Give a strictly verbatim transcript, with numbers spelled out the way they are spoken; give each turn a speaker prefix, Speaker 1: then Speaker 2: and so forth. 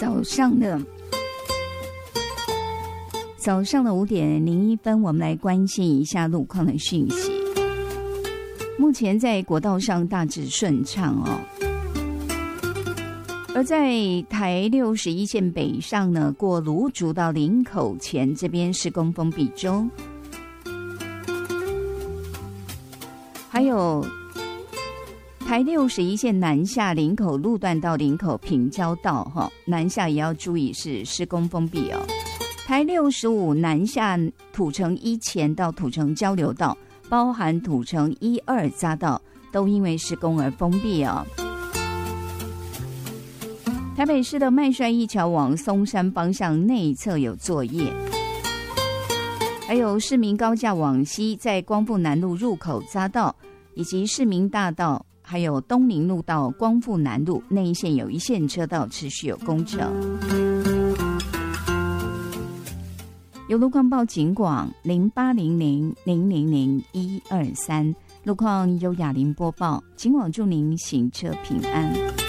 Speaker 1: 早上的早上的五点零一分，我们来关心一下路况的讯息。目前在国道上大致顺畅哦，而在台六十一线北上呢，过芦竹到林口前这边施工封闭中，还有台六十一线南下林口路段到林口平交道哈，南下也要注意是施工封闭哦。台六十五南下土城一前到土城交流道，包含土城一二匝道，都因为施工而封闭哦。台北市的麦帅一桥往松山方向内侧有作业，还有市民高架往西在光复南路入口匝道，以及市民大道，还有东宁路到光复南路内一线有一线车道持续有工程。有路况报警广零八零零零零零一二三，路况由雅玲播报，警广祝您行车平安。